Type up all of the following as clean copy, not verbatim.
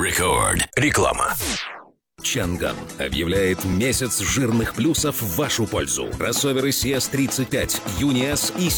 Рекорд. Реклама. Чанган объявляет месяц жирных плюсов в вашу пользу. Кроссоверы CS35, Uni-S и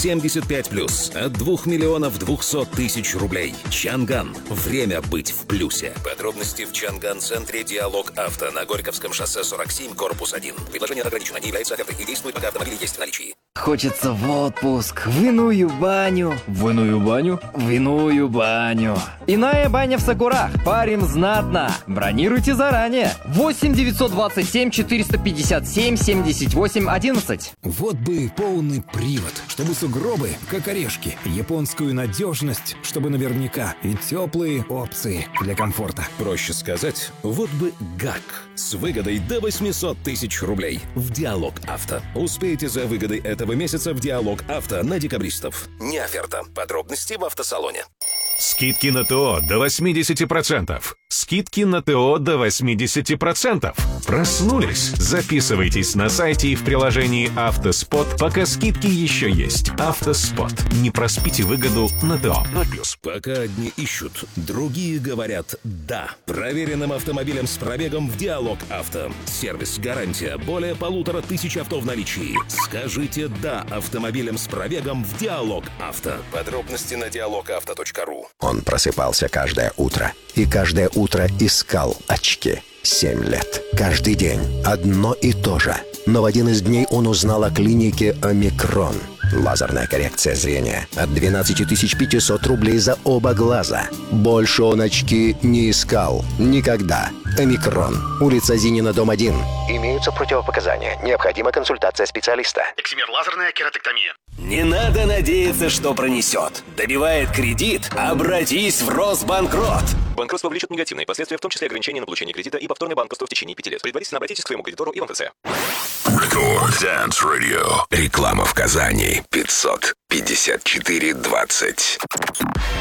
CS75+. От 2 миллионов 200 тысяч рублей. Чанган. Время быть в плюсе. Подробности в Чанган-центре «Диалог Авто» на Горьковском шоссе 47, корпус 1. Предложение ограничено, не является офертой и действует, пока автомобиль есть в наличии. Хочется в отпуск, в иную баню. В иную баню? В иную баню. Иная баня в Сакурах. Парим знатно. Бронируйте заранее. 8 927 457 78 11. Вот бы полный привод, чтобы сугробы, как орешки. Японскую надежность, чтобы наверняка. И теплые опции для комфорта. Проще сказать, вот бы ГАК с выгодой до 800 тысяч рублей в «Диалог Авто». Успейте за выгодой этого месяца в «Диалог Авто» на декабристов. Не оферта. Подробности в автосалоне. Скидки на ТО до 80%. Скидки на ТО до 80%. Проснулись? Записывайтесь на сайте и в приложении «Автоспот», пока скидки еще есть. «Автоспот». Не проспите выгоду на ТО. 0+. Пока одни ищут, другие говорят «да». Проверенным автомобилем с пробегом в «Диалог Авто». Сервис, гарантия, более 1500 авто в наличии. Скажите «да» автомобилем с пробегом в «Диалог Авто». Подробности на dialogauto.ru. Он просыпался каждое утро. И каждое утро искал очки. 7 лет. Каждый день. Одно и то же. Но в один из дней он узнал о клинике «Омикрон». Лазерная коррекция зрения от 12 500 рублей за оба глаза. Больше он очки не искал. Никогда. «Омикрон». Улица Зинина, дом 1. Имеются противопоказания. Необходима консультация специалиста. Эксимер лазерная кератоктомия. Не надо надеяться, что пронесет. Добивает кредит? Обратись в Росбанкрот. Банкротство влечет негативные последствия, в том числе ограничения на получение кредита и повторное банкротство в течение 5 лет. Предварительно обратитесь к своему кредитору и в МФЦ. Рекорд Dance Radio. Реклама в Казани. 554-20.